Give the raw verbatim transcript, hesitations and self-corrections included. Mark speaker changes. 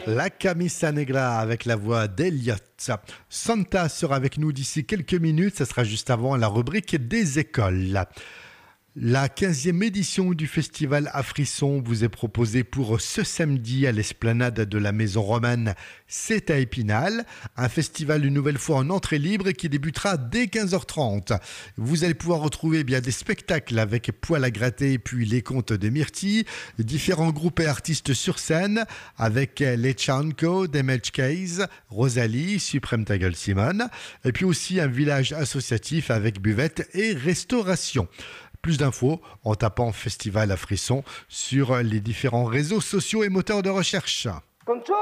Speaker 1: La Camisa Negra avec la voix d'Elliot. Santa sera avec nous d'ici quelques minutes, ça sera juste avant la rubrique des écoles. La quinzième édition du festival Afrisson vous est proposée pour ce samedi à l'esplanade de la Maison Romane. C'est à Épinal, un festival une nouvelle fois en entrée libre qui débutera dès quinze heures trente. Vous allez pouvoir retrouver eh bien des spectacles avec Poil à gratter puis les contes de Myrtille, différents groupes et artistes sur scène avec les Chanko, Damage Case, Rosalie, Supreme Taggle Simone, et puis aussi un village associatif avec buvette et restauration. Plus d'infos en tapant Festival Afrisson sur les différents réseaux sociaux et moteurs de recherche.
Speaker 2: Control!